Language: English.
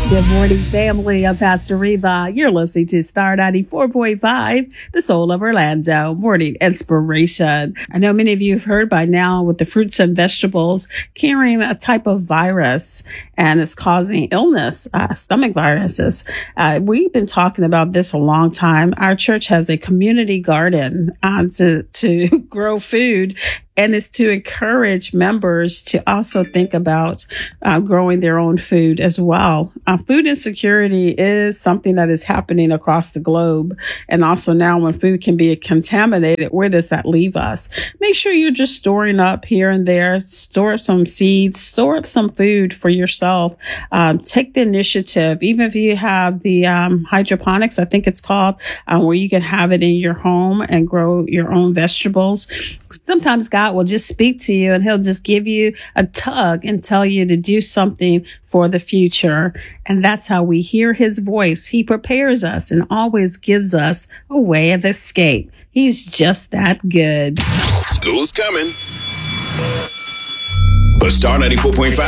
Good morning, family. I'm Pastor Reva. You're listening to Star 94.5, the soul of Orlando, morning inspiration. I know many of you have heard by now with the fruits and vegetables carrying a type of virus, and it's causing illness, stomach viruses. We've been talking about this a long time. Our church has a community garden to grow food. And it's to encourage members to also think about growing their own food as well. Food insecurity is something that is happening across the globe. And also now when food can be contaminated, where does that leave us? Make sure you're just storing up here and there. Store up some seeds, store up some food for yourself. Take the initiative, even if you have the hydroponics, I think it's called, where you can have it in your home and grow your own vegetables. Sometimes God will just speak to you and he'll just give you a tug and tell you to do something for the future. And that's how we hear his voice. He prepares us and always gives us a way of escape. He's just that good. School's coming. But Star 94.5